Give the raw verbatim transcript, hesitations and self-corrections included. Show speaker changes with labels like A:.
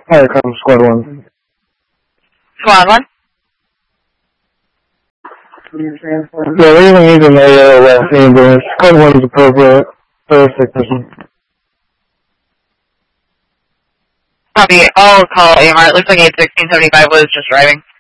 A: Alright, come squad one.
B: Squad one?
A: Yeah, we even need an A O last ambulance. Squad one is appropriate for a sick person.
B: Copy. I'll call A M R. It looks like eight sixteen seventy-five was just driving.